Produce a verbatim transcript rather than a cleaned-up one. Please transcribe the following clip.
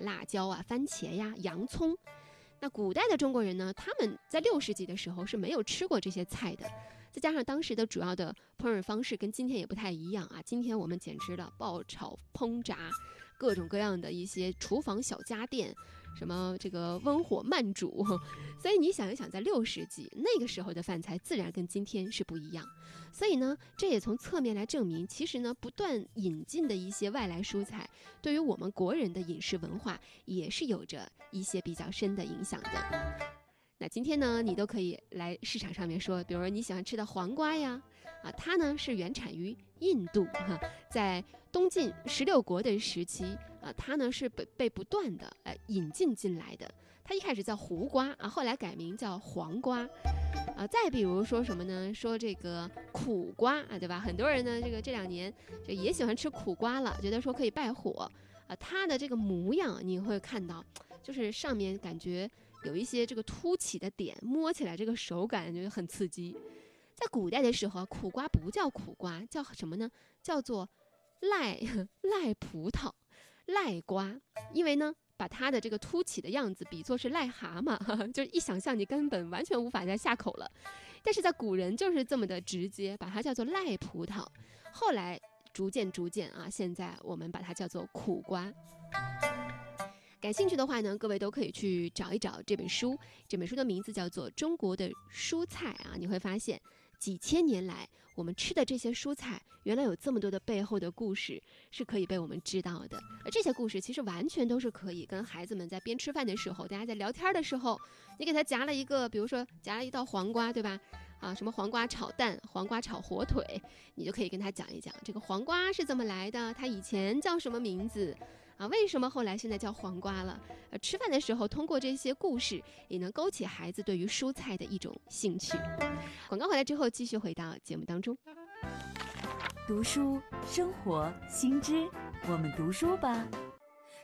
辣椒啊、番茄呀、洋葱。那古代的中国人呢，他们在六世纪的时候是没有吃过这些菜的，再加上当时的主要的烹饪方式跟今天也不太一样啊。今天我们简直了，爆炒、烹炸，各种各样的一些厨房小家电，什么这个温火慢煮，所以你想一想，在六世纪那个时候的饭菜，自然跟今天是不一样。所以呢，这也从侧面来证明，其实呢，不断引进的一些外来蔬菜，对于我们国人的饮食文化也是有着一些比较深的影响的。那今天呢，你都可以来市场上面说，比如说你喜欢吃的黄瓜呀，啊，它呢是原产于印度哈，在东晋十六国的时期啊，它呢是被被不断的呃引进进来的。它一开始叫胡瓜啊，后来改名叫黄瓜啊。再比如说什么呢？说这个苦瓜啊，对吧？很多人呢，这个这两年这也喜欢吃苦瓜了，觉得说可以败火啊。它的这个模样你会看到，就是上面感觉有一些这个凸起的点，摸起来这个手感就很刺激。在古代的时候，苦瓜不叫苦瓜，叫什么呢？叫做赖赖葡萄、赖瓜，因为呢，把它的这个凸起的样子比作是癞蛤蟆，呵呵，就是一想象你根本完全无法再下口了。但是在古人就是这么的直接，把它叫做赖葡萄。后来逐渐逐渐啊，现在我们把它叫做苦瓜。感兴趣的话呢，各位都可以去找一找这本书。这本书的名字叫做《中国的蔬菜》啊，你会发现几千年来我们吃的这些蔬菜，原来有这么多的背后的故事是可以被我们知道的。而这些故事其实完全都是可以跟孩子们在边吃饭的时候，大家在聊天的时候，你给他夹了一个，比如说夹了一道黄瓜，对吧？啊，什么黄瓜炒蛋、黄瓜炒火腿，你就可以跟他讲一讲这个黄瓜是怎么来的，它以前叫什么名字啊？为什么后来现在叫黄瓜了？呃，吃饭的时候通过这些故事，也能勾起孩子对于蔬菜的一种兴趣。广告回来之后，继续回到节目当中。 读书、生活、新知，我们读书吧。